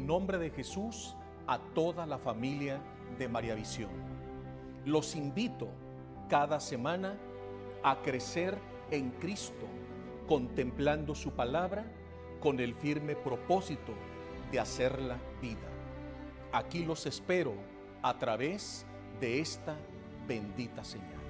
el nombre de Jesús a toda la familia de María Visión. Los invito cada semana a crecer en Cristo, contemplando su palabra con el firme propósito de hacerla vida. Aquí los espero a través de esta bendita señal.